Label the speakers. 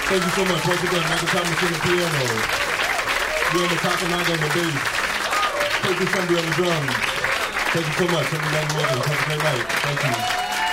Speaker 1: Thank you so much. Once again, Michael Thomas on the piano. You on the Kakamega on the bass. Thank you, Sunday on the drums. Thank you so much. Everybody welcome. Have a great night. Thank you.